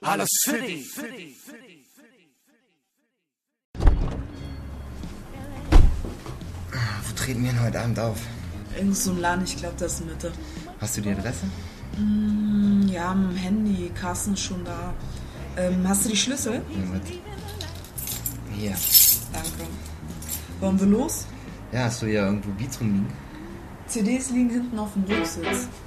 Alles City. Wo treten wir denn heute Abend auf? Irgend so ein Laden, ich glaube, das ist Mitte. Hast du die Adresse? Ja, am Handy. Carsten ist schon da. Hast du die Schlüssel? Ja, mit. Hier. Danke. Wollen wir los? Ja, hast du ja irgendwo Beats rumliegen? CDs liegen hinten auf dem Rücksitz.